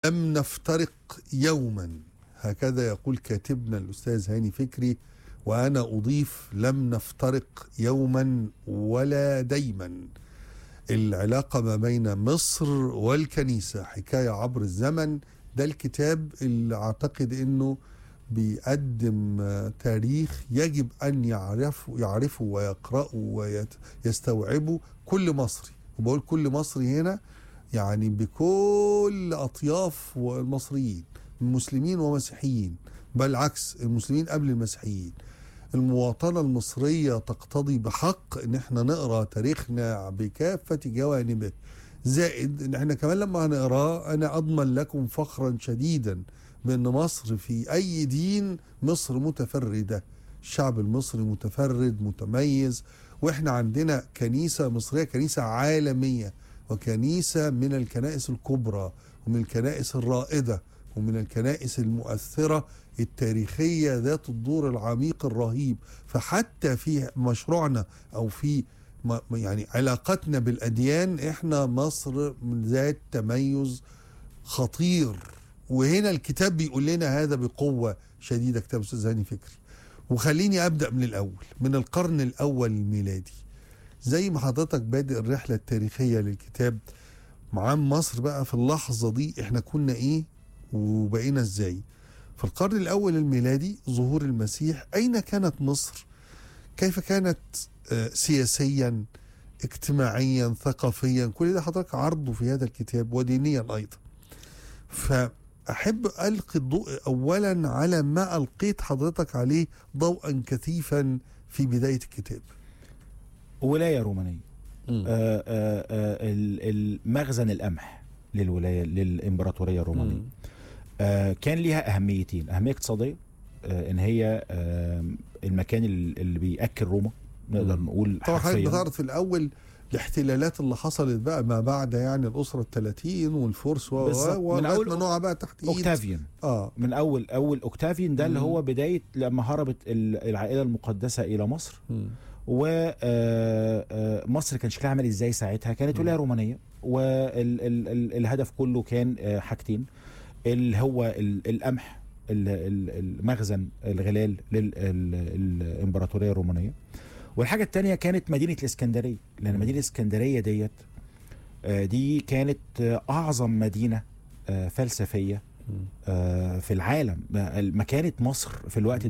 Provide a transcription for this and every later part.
لم نفترق يوما، هكذا يقول كاتبنا الأستاذ هاني فكري، وأنا أضيف لم نفترق يوما ولا دايما. العلاقة ما بين مصر والكنيسة حكاية عبر الزمن، ده الكتاب اللي أعتقد أنه بيقدم تاريخ يجب أن يعرفه ويقرأه ويستوعبه كل مصري. وبقول كل مصري هنا يعني بكل أطياف المصريين، مسلمين ومسيحيين، بل عكس، المسلمين قبل المسيحيين. المواطنة المصرية تقتضي بحق ان احنا نقرأ تاريخنا بكافة جوانبه، زائد ان احنا كمان لما هنقرأ انا اضمن لكم فخرا شديدا بان مصر في اي دين مصر متفردة، الشعب المصري متفرد متميز، واحنا عندنا كنيسة مصرية كنيسة عالمية، وكنيسة من الكنائس الكبرى ومن الكنائس الرائدة ومن الكنائس المؤثرة التاريخية ذات الدور العميق الرهيب. فحتى في مشروعنا أو في يعني علاقتنا بالأديان احنا مصر من ذات تميز خطير. وهنا الكتاب بيقول لنا هذا بقوة شديدة، كتاب أستاذ هاني فكري. وخليني أبدأ من الأول، من القرن الأول الميلادي، زي ما حضرتك بادئ الرحلة التاريخية للكتاب. مع مصر بقى في اللحظة دي احنا كنا ايه وبقينا ازاي؟ في القرن الأول الميلادي ظهور المسيح، أين كانت مصر؟ كيف كانت سياسيا اجتماعيا ثقافيا؟ كل ده حضرتك عرضه في هذا الكتاب، ودينيا أيضا. فأحب ألقي الضوء أولا على ما ألقيت حضرتك عليه ضوءا كثيفا في بداية الكتاب. ولاية رومانية، المخزن القمح للولاية للإمبراطورية الرومانية. كان ليها أهميتين، أهمية اقتصادية، إن هي المكان اللي بيأكل روما، نقدر نقول طبعا. حضرتك حرفيا بتعرض في الأول الاحتلالات اللي حصلت بقى ما بعد يعني الأسرة ال30 والفرس من أول نوع بقى تحت إيد أوكتافيان. من أول أوكتافيان ده اللي هو بداية لما هربت العائلة المقدسة إلى مصر. ومصر كان شكلها عامل ازاي ساعتها؟ كانت ولاية رومانية، والهدف كله كان حاجتين، اللي هو القمح، المخزن الغلال للإمبراطورية الرومانية، والحاجة التانية كانت مدينة الإسكندرية، لأن مدينة الإسكندرية دي كانت أعظم مدينة فلسفية في العالم. مكانة مصر في الوقت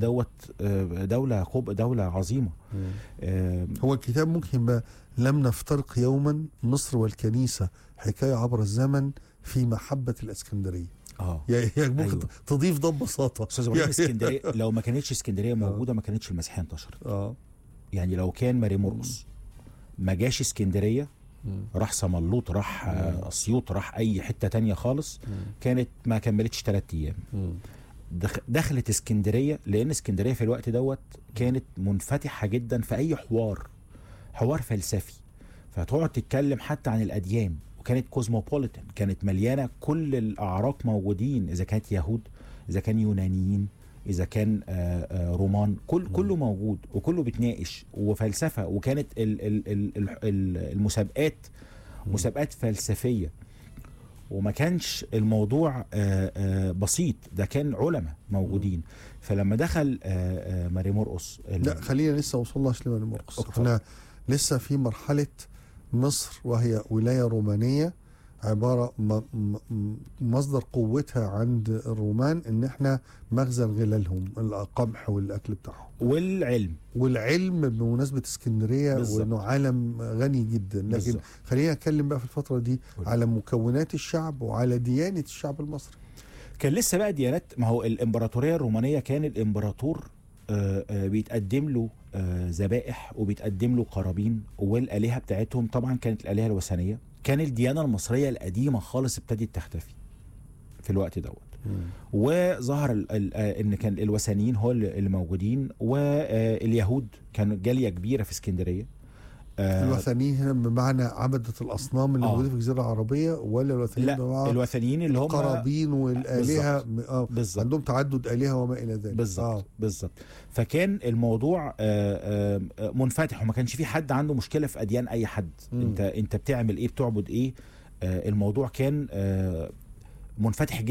دولة عظيمة. هو الكتاب ممكن بقى لم نفترق يوما، مصر والكنيسة حكاية عبر الزمن في محبة الإسكندرية. يعني ممكن أيوة. تضيف ده ببساطة. أستاذ إبراهيم، اسكندرية لو ما كانتش اسكندرية موجودة ما كانتش المسيحية انتشرت. يعني لو كان ماري مرقس ما جاش اسكندرية، راح سملوط، راح اسيوط، راح اي حتة تانية خالص، كانت ما كملتش 3 ايام. دخلت اسكندرية، لان اسكندرية في الوقت كانت منفتحة جدا في اي حوار فلسفي، فتقعد تتكلم حتى عن الاديان، وكانت كوزموبوليتان، كانت مليانة كل الاعراق موجودين، اذا كانت يهود، اذا كان يونانيين، إذا كان رومان، كله موجود وكله بتناقش وفلسفة. وكانت المسابقات مسابقات فلسفية، وما كانش الموضوع بسيط، ده كان علماء موجودين. فلما دخل ماري مرقس، لا خلينا لسه وصلناش لماري مرقس، احنا لسه في مرحلة مصر وهي ولاية رومانية، عبارة مصدر قوتها عند الرومان ان احنا مخزن غلالهم، القمح والاكل بتاعهم والعلم بمناسبة اسكندرية، وانه عالم غني جدا. لكن خلينا نتكلم بقى في الفترة دي على مكونات الشعب وعلى ديانة الشعب المصري. كان لسه بقى ديانات، ما هو الامبراطورية الرومانية كان الامبراطور بيتقدم له ذبائح وبيتقدم له قرابين، والآلهة بتاعتهم طبعا كانت الآلهة الوثنية. كان الديانة المصرية القديمة خالص ابتدت تختفي في الوقت وظهر ان كان الوثنيين هو اللي موجودين، واليهود كانوا جالية كبيرة في اسكندرية. الوثنيين هنا بمعنى عبدة الأصنام اللي موجودة في الجزيرة العربية، ولا الوثنيين لا، الوثنيين اللي هم القرابين والآلهة عندهم تعدد آلهة وما إلى ذلك. بالظبط. فكان الموضوع منفتح، وما كانش في حد عنده مشكلة في أديان أي حد. انت بتعمل ايه، بتعبد ايه. الموضوع كان منفتح